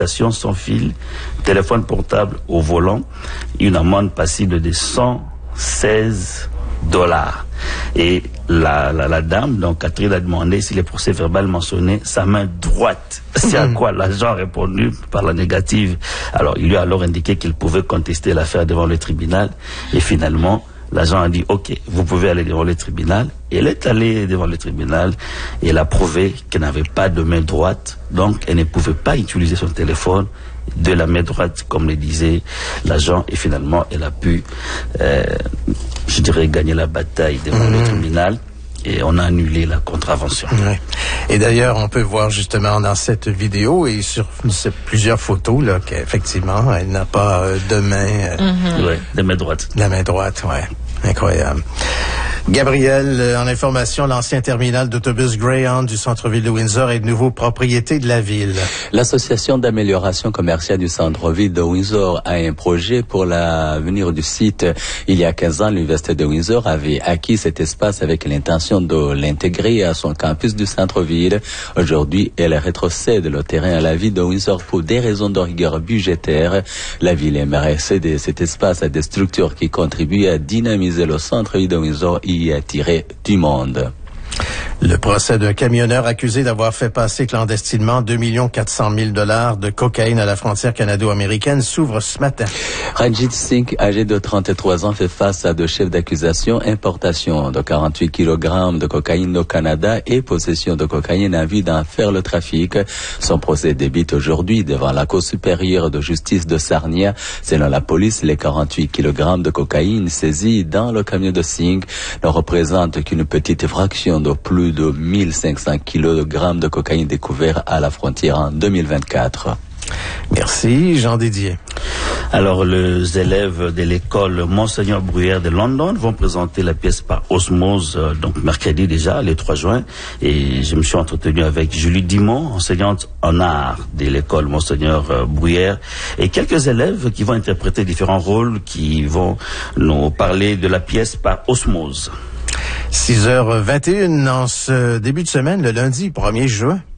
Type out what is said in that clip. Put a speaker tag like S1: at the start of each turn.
S1: sans fil, téléphone portable au volant, une amende passible de $116. Et la dame, donc Catherine, a demandé si les procès-verbal mentionnaient sa main droite. C'est à quoi l'agent a répondu par la négative. Alors, il lui a alors indiqué qu'il pouvait contester l'affaire devant le tribunal. Et finalement, l'agent a dit, OK, vous pouvez aller devant le tribunal. Et elle est allée devant le tribunal et elle a prouvé qu'elle n'avait pas de main droite. Donc, elle ne pouvait pas utiliser son téléphone de la main droite, comme le disait l'agent. Et finalement, elle a pu, gagner la bataille devant le tribunal. Et on a annulé la contravention.
S2: Oui. Et d'ailleurs, on peut voir justement dans cette vidéo et sur plusieurs photos là qu'effectivement, elle n'a pas de main.
S1: Oui, de main droite.
S2: La main droite, ouais. Incroyable. Gabriel, en information, l'ancien terminal d'autobus Greyhound du centre-ville de Windsor est de nouveau propriété de la ville.
S3: L'association d'amélioration commerciale du centre-ville de Windsor a un projet pour l'avenir du site. Il y a 15 ans, l'université de Windsor avait acquis cet espace avec l'intention de l'intégrer à son campus du centre-ville. Aujourd'hui, elle rétrocède le terrain à la ville de Windsor pour des raisons de rigueur budgétaire. La ville aimerait céder cet espace à des structures qui contribuent à dynamiser le centre-ville de Windsor et y attirer du monde.
S2: Le procès d'un camionneur accusé d'avoir fait passer clandestinement 2 400 000 $ de cocaïne à la frontière canado-américaine s'ouvre ce matin.
S3: Ranjit Singh, âgé de 33 ans, fait face à deux chefs d'accusation: importation de 48 kg de cocaïne au Canada et possession de cocaïne en vue d'en faire le trafic. Son procès débute aujourd'hui devant la Cour supérieure de justice de Sarnia. Selon la police, les 48 kg de cocaïne saisis dans le camion de Singh ne représentent qu'une petite fraction de plus de 1500 kg de cocaïne découvert à la frontière en 2024.
S2: Merci, Jean Didier.
S1: Alors, les élèves de l'école Monseigneur Bruyère de London vont présenter la pièce par osmose, donc mercredi déjà, le 3 juin. Et je me suis entretenu avec Julie Dimon, enseignante en art de l'école Monseigneur Bruyère, et quelques élèves qui vont interpréter différents rôles, qui vont nous parler de la pièce par osmose.
S2: 6h21 en ce début de semaine, le lundi 1er juin.